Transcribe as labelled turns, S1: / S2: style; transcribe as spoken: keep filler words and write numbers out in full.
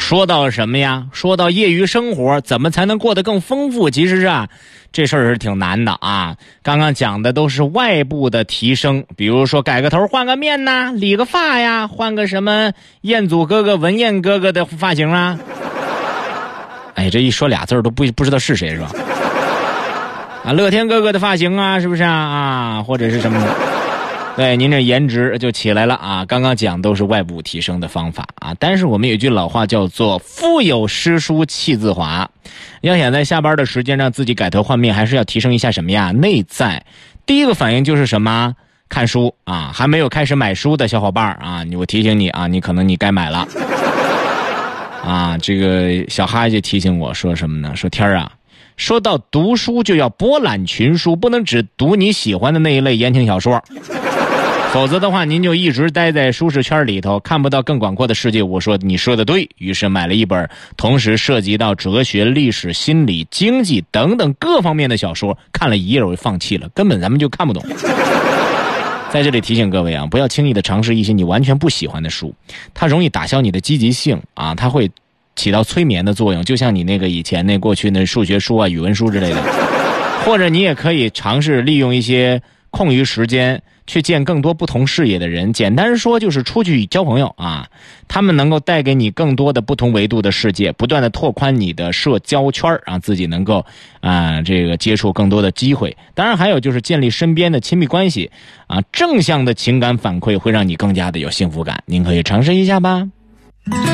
S1: 说到什么呀？说到业余生活怎么才能过得更丰富？其实啊，这事儿是挺难的啊。刚刚讲的都是外部的提升，比如说改个头换个面呐，理个发呀，换个什么彦祖哥哥文彦哥哥的发型啊。哎，这一说俩字儿都不不知道是谁是吧？啊，乐天哥哥的发型啊，是不是啊？啊，或者是什么的？对，您这颜值就起来了啊！刚刚讲都是外部提升的方法啊，但是我们有句老话叫做腹有诗书气自华。要想在下班的时间让自己改头换面，还是要提升一下什么呀？内在。第一个反应就是什么？看书啊！还没有开始买书的小伙伴啊，我提醒你啊，你可能你该买了。啊，这个小哈就提醒我说什么呢？说天儿啊，说到读书就要博览群书，不能只读你喜欢的那一类言情小说。否则的话，您就一直待在舒适圈里头，看不到更广阔的世界。我说你说的对，于是买了一本同时涉及到哲学、历史、心理、经济等等各方面的小说，看了一页我就放弃了，根本咱们就看不懂。在这里提醒各位啊，不要轻易的尝试一些你完全不喜欢的书，它容易打消你的积极性啊，它会起到催眠的作用，就像你那个以前那过去那数学书啊、语文书之类的。或者你也可以尝试利用一些空余时间去见更多不同视野的人，简单说就是出去交朋友啊，他们能够带给你更多的不同维度的世界，不断的拓宽你的社交圈，让自己能够啊、呃、这个接触更多的机会。当然还有就是建立身边的亲密关系啊，正向的情感反馈会让你更加的有幸福感，您可以尝试一下吧。